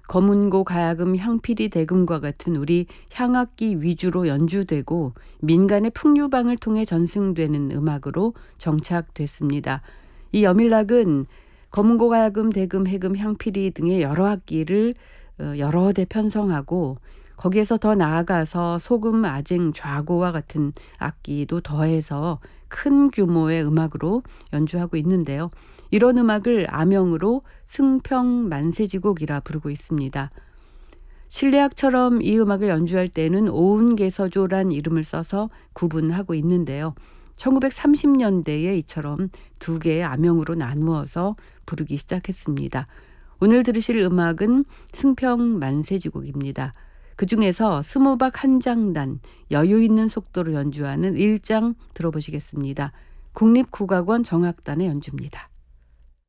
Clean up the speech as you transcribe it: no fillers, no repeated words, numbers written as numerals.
검은고 가야금 향피리 대금과 같은 우리 향악기 위주로 연주되고 민간의 풍류방을 통해 전승되는 음악으로 정착됐습니다. 이 여밀락은 검은고 가야금, 대금, 해금, 향피리 등의 여러 악기를 여러 대 편성하고 거기에서 더 나아가서 소금, 아쟁, 좌고와 같은 악기도 더해서 큰 규모의 음악으로 연주하고 있는데요. 이런 음악을 아명으로 승평만세지곡이라 부르고 있습니다. 실내악처럼 이 음악을 연주할 때는 오운개서조란 이름을 써서 구분하고 있는데요. 1930년대에 이처럼 두 개의 아명으로 나누어서 부르기 시작했습니다. 오늘 들으실 음악은 승평만세지곡입니다. 그 중에서 스무박 한장단, 여유 있는 속도로 연주하는 1장 들어보시겠습니다. 국립국악원 정악단의 연주입니다.